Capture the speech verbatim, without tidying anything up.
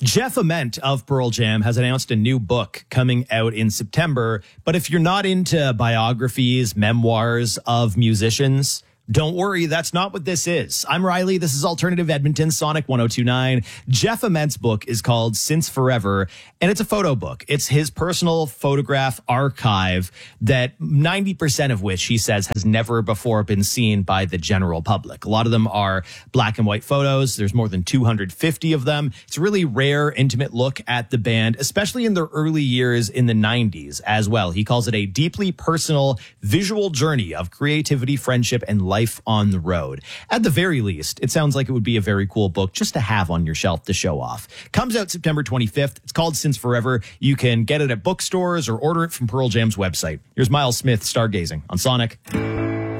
Jeff Ament of Pearl Jam has announced a new book coming out in September. But if you're not into biographies, memoirs of musicians, don't worry, that's not what this is. I'm Riley. This is Alternative Edmonton, Sonic one oh two point nine. Jeff Ament's book is called Since Forever, and it's a photo book. It's his personal photograph archive that ninety percent of which he says has never before been seen by the general public. A lot of them are black and white photos. There's more than two hundred fifty of them. It's a really rare, intimate look at the band, especially in their early years in the nineties as well. He calls it a deeply personal visual journey of creativity, friendship, and life on the road. At the very least, it sounds like it would be a very cool book just to have on your shelf to show off. Comes out September twenty-fifth. It's called Since Forever. You can get it at bookstores or order it from Pearl Jam's website. Here's Miles Smith stargazing on Sonic.